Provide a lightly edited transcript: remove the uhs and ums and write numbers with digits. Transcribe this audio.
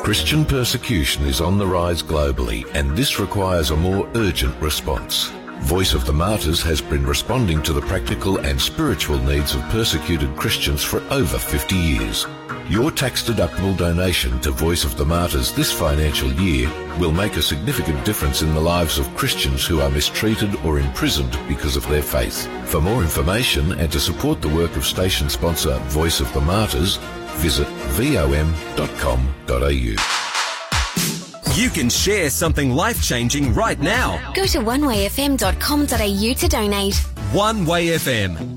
Christian persecution is on the rise globally, and this requires a more urgent response. Voice of the Martyrs has been responding to the practical and spiritual needs of persecuted Christians for over 50 years. Your tax-deductible donation to Voice of the Martyrs this financial year will make a significant difference in the lives of Christians who are mistreated or imprisoned because of their faith. For more information and to support the work of station sponsor Voice of the Martyrs, visit vom.com.au. You can share something life-changing right now. Go to onewayfm.com.au to donate. One Way FM.